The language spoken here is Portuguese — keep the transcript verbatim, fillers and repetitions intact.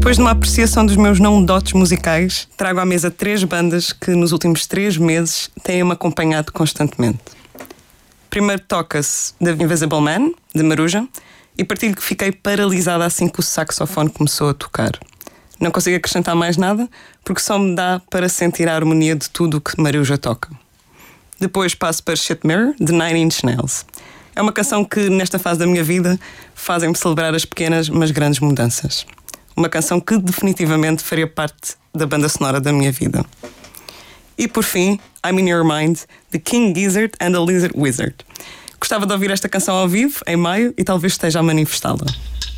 Depois de uma apreciação dos meus não dotes musicais, trago à mesa três bandas que nos últimos três meses têm-me acompanhado constantemente. Primeiro toca-se The Invisible Man, de Maruja, e partilho que fiquei paralisada assim que o saxofone começou a tocar. Não consigo acrescentar mais nada, porque só me dá para sentir a harmonia de tudo o que Maruja toca. Depois passo para Shit Mirror, de Nine Inch Nails. É uma canção que, nesta fase da minha vida, fazem-me celebrar as pequenas, mas grandes mudanças. Uma canção que definitivamente faria parte da banda sonora da minha vida. E por fim, I'm in Your Mind, de King Gizzard and the Lizard Wizard. Gostava de ouvir esta canção ao vivo, em maio, e talvez esteja a manifestá-la.